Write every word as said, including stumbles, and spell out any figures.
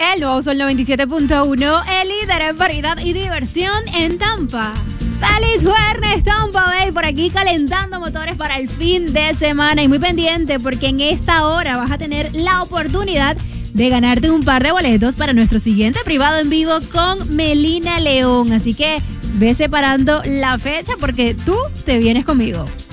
El nuevo Sol noventa y siete punto uno, el líder en variedad y diversión en Tampa. ¡Feliz Jueves, Tampa Bay! Por aquí calentando motores para el fin de semana. Y muy pendiente porque en esta hora vas a tener la oportunidad de ganarte un par de boletos para nuestro siguiente privado en vivo con Melina León. Así que ve separando la fecha porque tú te vienes conmigo.